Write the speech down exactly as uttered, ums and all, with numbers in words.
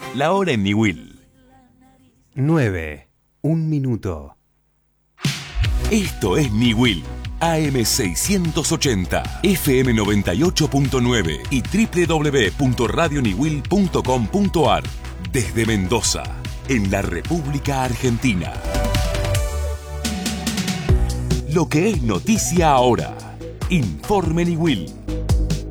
La hora en Niwil. nueve. Un minuto. Esto es Niwil. A M seiscientos ochenta, F M noventa y ocho punto nueve y doble u doble u doble u punto radio niwil punto com punto a r. Desde Mendoza, en la República Argentina. Lo que es noticia ahora. Informe Niwil.